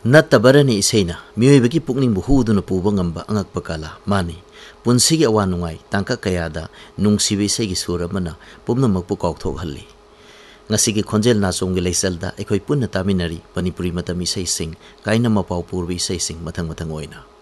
नत्तबरनी इसेना मियोइबगी पुकनिंग हुदुना पुबा ngamba angakpa kala mani punsigi awa nungai tangka kayada nungsibi isegi sura mana pumnamakpu kaukthokhalli ngasigi khonjel nachonggi leisalda ekhoi punna taminari Manipuri matami isei sing kaina mapau purbi isei sing mathang mathang oina